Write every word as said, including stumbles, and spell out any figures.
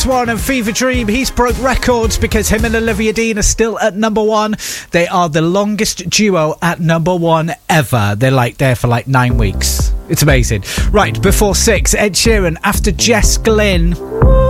One and Fever Dream, he's broke records because him and Olivia Dean are still at number one. They are the longest duo at number one ever. They're like there for like nine weeks. It's amazing. Right, before six, Ed Sheeran after Jess Glynn.